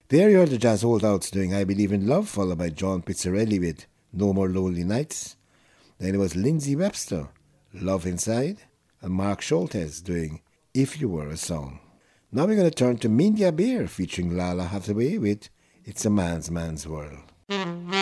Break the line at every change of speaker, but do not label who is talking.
There you heard the Jazz Holdouts doing I Believe in Love, followed by John Pizzarelli with No More Lonely Nights. Then it was Lindsay Webster, Love Inside, and Mark Schultes doing If You Were a Song. Now we're going to turn to Mindia Beer featuring Lala Hathaway with It's a Man's World.